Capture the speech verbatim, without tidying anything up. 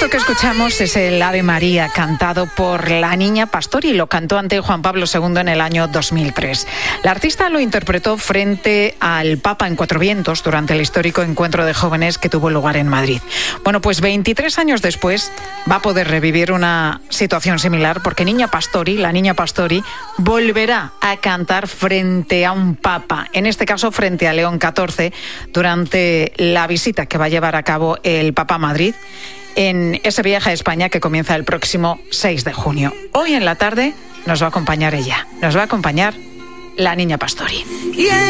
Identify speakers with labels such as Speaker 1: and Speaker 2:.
Speaker 1: Esto que escuchamos es el Ave María cantado por la Niña Pastori. Lo cantó ante Juan Pablo segundo en el año dos mil tres. La artista lo interpretó frente al Papa en Cuatro Vientos durante el histórico encuentro de jóvenes que tuvo lugar en Madrid. Bueno, pues veintitrés años después va a poder revivir una situación similar porque Niña Pastori, la Niña Pastori, volverá a cantar frente a un Papa, en este caso frente a León catorce, durante la visita que va a llevar a cabo el Papa a Madrid en ese viaje a España que comienza el próximo seis de junio. Hoy en la tarde nos va a acompañar ella, nos va a acompañar la Niña Pastori.